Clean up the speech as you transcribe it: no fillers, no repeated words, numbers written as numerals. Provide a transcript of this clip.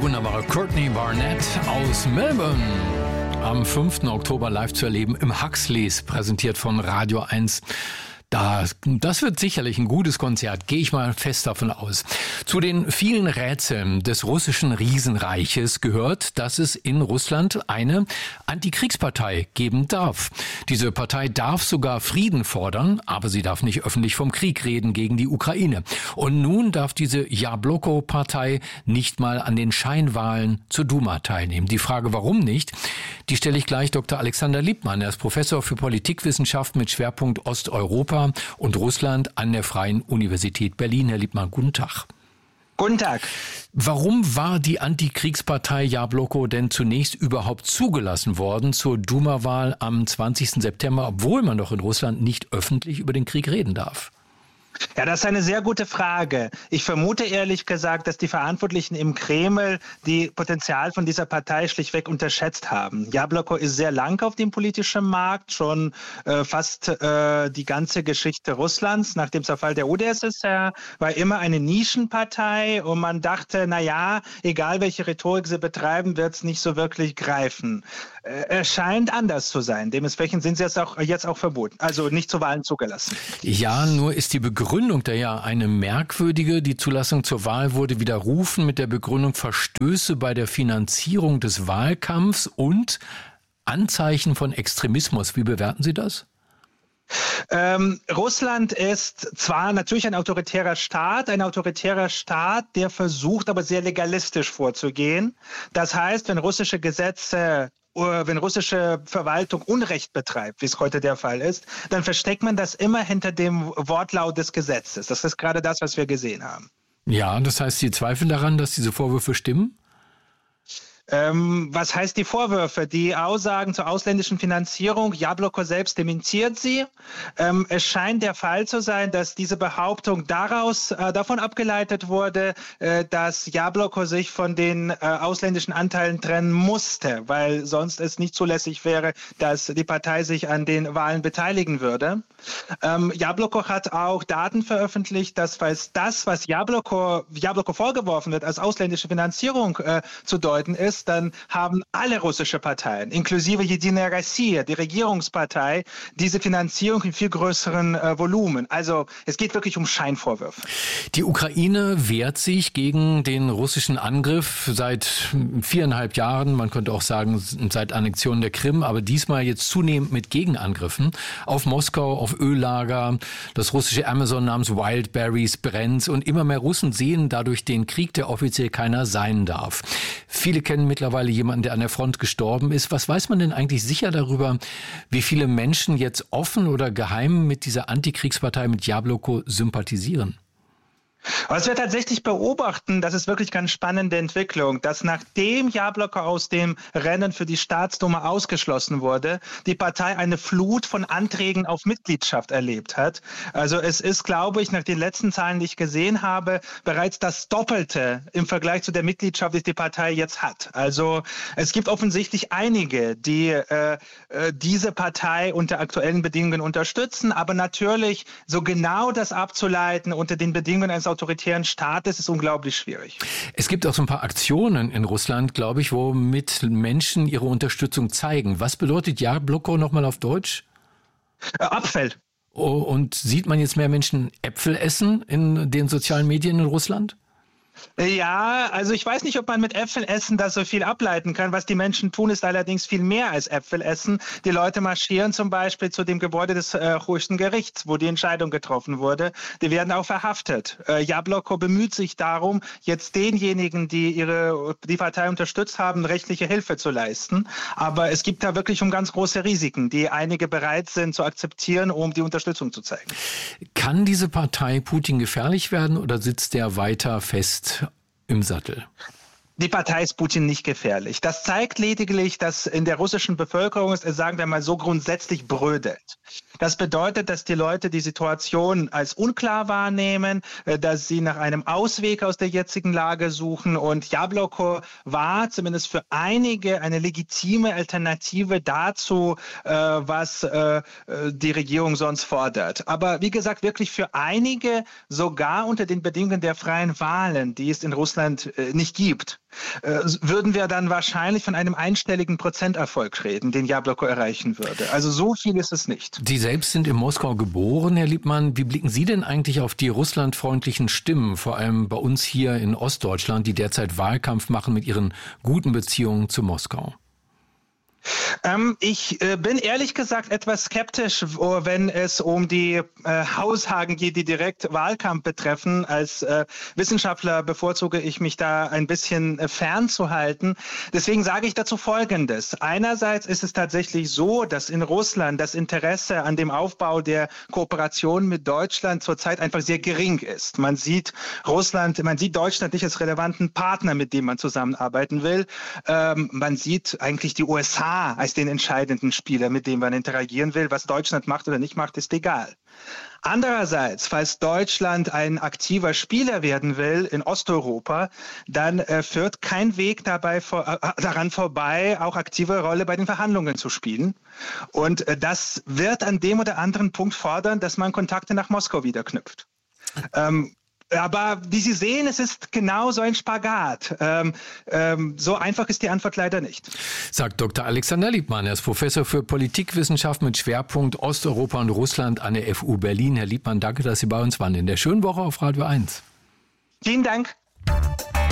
wunderbare Courtney Barnett aus Melbourne. Am 5. Oktober live zu erleben im Huxleys, präsentiert von Radio 1. Das wird sicherlich ein gutes Konzert, gehe ich mal fest davon aus. Zu den vielen Rätseln des russischen Riesenreiches gehört, dass es in Russland eine Antikriegspartei geben darf. Diese Partei darf sogar Frieden fordern, aber sie darf nicht öffentlich vom Krieg reden gegen die Ukraine. Und nun darf diese Jabloko-Partei nicht mal an den Scheinwahlen zur Duma teilnehmen. Die Frage, warum nicht, die stelle ich gleich Dr. Alexander Lippmann. Er ist Professor für Politikwissenschaft mit Schwerpunkt Osteuropa und Russland an der Freien Universität Berlin. Herr Lippmann, guten Tag. Guten Tag. Warum war die Antikriegspartei Jabloko denn zunächst überhaupt zugelassen worden zur Duma-Wahl am 20. September, obwohl man doch in Russland nicht öffentlich über den Krieg reden darf? Ja, das ist eine sehr gute Frage. Ich vermute ehrlich gesagt, dass die Verantwortlichen im Kreml die Potenzial von dieser Partei schlichtweg unterschätzt haben. Jabloko ist sehr lang auf dem politischen Markt, schon fast die ganze Geschichte Russlands nach dem Zerfall der UdSSR, war immer eine Nischenpartei und man dachte, egal welche Rhetorik sie betreiben, wird es nicht so wirklich greifen. Es scheint anders zu sein. Dementsprechend sind sie jetzt auch verboten, also nicht zu Wahlen zugelassen. Ja, nur ist die Begründung da ja eine merkwürdige. Die Zulassung zur Wahl wurde widerrufen mit der Begründung Verstöße bei der Finanzierung des Wahlkampfs und Anzeichen von Extremismus. Wie bewerten Sie das? Russland ist zwar natürlich ein autoritärer Staat, der versucht, aber sehr legalistisch vorzugehen. Das heißt, wenn russische Verwaltung Unrecht betreibt, wie es heute der Fall ist, dann versteckt man das immer hinter dem Wortlaut des Gesetzes. Das ist gerade das, was wir gesehen haben. Ja, das heißt, Sie zweifeln daran, dass diese Vorwürfe stimmen? Was heißt die Vorwürfe? Die Aussagen zur ausländischen Finanzierung, Jabloko selbst dementiert sie. Es scheint der Fall zu sein, dass diese Behauptung davon abgeleitet wurde, dass Jabloko sich von den ausländischen Anteilen trennen musste, weil sonst es nicht zulässig wäre, dass die Partei sich an den Wahlen beteiligen würde. Jabloko hat auch Daten veröffentlicht, dass das, was Jabloko vorgeworfen wird, als ausländische Finanzierung zu deuten ist, dann haben alle russische Parteien, inklusive Jedinaja Rossiya, die Regierungspartei, diese Finanzierung in viel größeren Volumen. Also es geht wirklich um Scheinvorwürfe. Die Ukraine wehrt sich gegen den russischen Angriff seit 4,5 Jahren, man könnte auch sagen seit Annexion der Krim, aber diesmal jetzt zunehmend mit Gegenangriffen auf Moskau, auf Öllager. Das russische Amazon namens Wildberries brennt und immer mehr Russen sehen dadurch den Krieg, der offiziell keiner sein darf. Viele kennen mittlerweile jemanden, der an der Front gestorben ist. Was weiß man denn eigentlich sicher darüber, wie viele Menschen jetzt offen oder geheim mit dieser Antikriegspartei, mit Jabloko sympathisieren? Was wir tatsächlich beobachten, das ist wirklich ganz spannende Entwicklung, dass nachdem Jabloko aus dem Rennen für die Staatsduma ausgeschlossen wurde, die Partei eine Flut von Anträgen auf Mitgliedschaft erlebt hat. Also es ist, glaube ich, nach den letzten Zahlen, die ich gesehen habe, bereits das Doppelte im Vergleich zu der Mitgliedschaft, die die Partei jetzt hat. Also es gibt offensichtlich einige, die diese Partei unter aktuellen Bedingungen unterstützen, aber natürlich so genau das abzuleiten unter den Bedingungen eines autoritären Staates ist unglaublich schwierig. Es gibt auch so ein paar Aktionen in Russland, glaube ich, womit Menschen ihre Unterstützung zeigen. Was bedeutet Jabloko nochmal auf Deutsch? Apfel. Oh, und sieht man jetzt mehr Menschen Äpfel essen in den sozialen Medien in Russland? Ja, also ich weiß nicht, ob man mit Äpfel essen da so viel ableiten kann. Was die Menschen tun, ist allerdings viel mehr als Äpfel essen. Die Leute marschieren zum Beispiel zu dem Gebäude des höchsten Gerichts, wo die Entscheidung getroffen wurde. Die werden auch verhaftet. Jabloko bemüht sich darum, jetzt denjenigen, die die Partei unterstützt haben, rechtliche Hilfe zu leisten. Aber es gibt da wirklich ganz große Risiken, die einige bereit sind zu akzeptieren, um die Unterstützung zu zeigen. Kann diese Partei Putin gefährlich werden oder sitzt der weiter fest im Sattel? Die Partei ist Putin nicht gefährlich. Das zeigt lediglich, dass in der russischen Bevölkerung es, sagen wir mal, so grundsätzlich brödelt. Das bedeutet, dass die Leute die Situation als unklar wahrnehmen, dass sie nach einem Ausweg aus der jetzigen Lage suchen. Und Jabloko war zumindest für einige eine legitime Alternative dazu, was die Regierung sonst fordert. Aber wie gesagt, wirklich für einige, sogar unter den Bedingungen der freien Wahlen, die es in Russland nicht gibt, würden wir dann wahrscheinlich von einem einstelligen Prozenterfolg reden, den Jabloko erreichen würde. Also so viel ist es nicht. Sie selbst sind in Moskau geboren, Herr Liebmann. Wie blicken Sie denn eigentlich auf die russlandfreundlichen Stimmen, vor allem bei uns hier in Ostdeutschland, die derzeit Wahlkampf machen mit ihren guten Beziehungen zu Moskau? Ich bin ehrlich gesagt etwas skeptisch, wenn es um die Aussagen geht, die direkt Wahlkampf betreffen. Als Wissenschaftler bevorzuge ich mich da ein bisschen fernzuhalten. Deswegen sage ich dazu Folgendes. Einerseits ist es tatsächlich so, dass in Russland das Interesse an dem Aufbau der Kooperation mit Deutschland zurzeit einfach sehr gering ist. Man sieht Deutschland nicht als relevanten Partner, mit dem man zusammenarbeiten will. Man sieht eigentlich die USA als den entscheidenden Spieler, mit dem man interagieren will. Was Deutschland macht oder nicht macht, ist egal. Andererseits, falls Deutschland ein aktiver Spieler werden will in Osteuropa, dann führt kein Weg daran vorbei, auch aktive Rolle bei den Verhandlungen zu spielen. Und das wird an dem oder anderen Punkt fordern, dass man Kontakte nach Moskau wieder knüpft. Aber wie Sie sehen, es ist genau so ein Spagat. So einfach ist die Antwort leider nicht. Sagt Dr. Alexander Liebmann. Er ist Professor für Politikwissenschaft mit Schwerpunkt Osteuropa und Russland an der FU Berlin. Herr Liebmann, danke, dass Sie bei uns waren in der schönen Woche auf Radio 1. Vielen Dank.